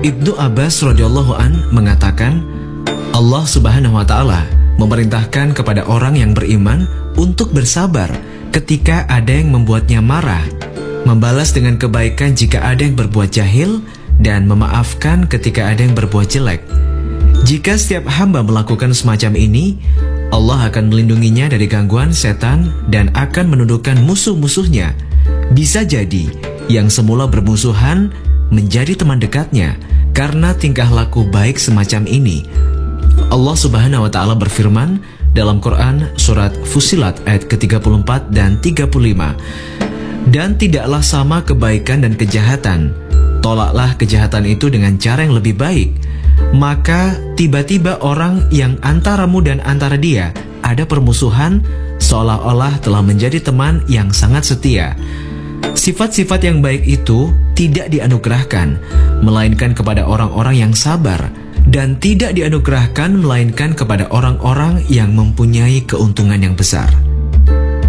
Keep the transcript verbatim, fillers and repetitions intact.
Ibnu Abbas radhiyallahu an mengatakan, Allah subhanahu wa ta'ala memerintahkan kepada orang yang beriman untuk bersabar ketika ada yang membuatnya marah, membalas dengan kebaikan jika ada yang berbuat jahil, dan memaafkan ketika ada yang berbuat jelek. Jika setiap hamba melakukan semacam ini, Allah akan melindunginya dari gangguan setan dan akan menundukkan musuh-musuhnya. Bisa jadi yang semula bermusuhan menjadi teman dekatnya karena tingkah laku baik semacam ini. Allah subhanahu wa ta'ala berfirman dalam Quran surat Fussilat ayat ke tiga puluh empat dan tiga puluh lima, dan tidaklah sama kebaikan dan kejahatan, tolaklah kejahatan itu dengan cara yang lebih baik. Maka tiba-tiba orang yang antaramu dan antara dia ada permusuhan seolah-olah telah menjadi teman yang sangat setia. Sifat-sifat yang baik itu tidak dianugerahkan melainkan kepada orang-orang yang sabar, dan tidak dianugerahkan melainkan kepada orang-orang yang mempunyai keuntungan yang besar.